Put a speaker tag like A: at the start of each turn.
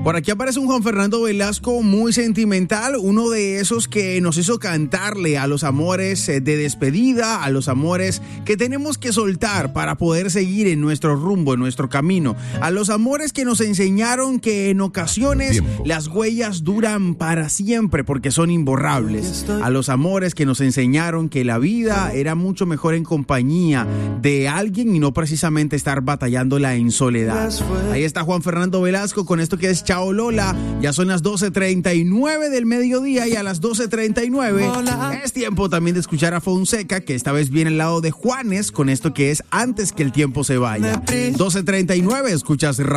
A: Por aquí aparece un Juan Fernando Velasco muy sentimental, uno de esos que nos hizo cantarle a los amores de despedida, a los amores que tenemos que soltar para poder seguir en nuestro rumbo, en nuestro camino, a los amores que nos enseñaron que en ocasiones las huellas duran para siempre porque son imborrables, a los amores que nos enseñaron que la vida era mucho mejor en compañía de alguien y no precisamente estar batallándola en soledad. Ahí está Juan Fernando Velasco con esto que es Chao Lola. Ya son las 12:39 del mediodía y a las 12:39 es tiempo también de escuchar a Fonseca, que esta vez viene al lado de Juanes con esto que es Antes que el tiempo se vaya. 12:39, escuchas